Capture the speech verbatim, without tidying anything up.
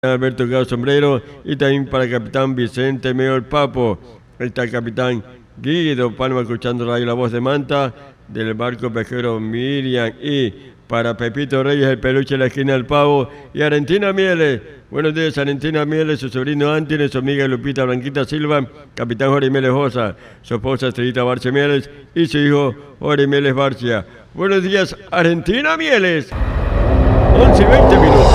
Alberto Gao Sombrero y también para el capitán Vicente Meo el Papo. Ahí está el capitán Guido Palma escuchando radio La Voz de Manta del barco pesquero Miriam, y para Pepito Reyes el peluche de la esquina del pavo, y Arentina Mieles. Buenos días, Arentina Mieles, su sobrino Antine, su amiga Lupita Blanquita Silva, capitán Jorge Mieles Josa, su esposa Estrellita Barcia Mieles y su hijo Jorge Mieles Barcia. Buenos días, Arentina Mieles. once y veinte minutos.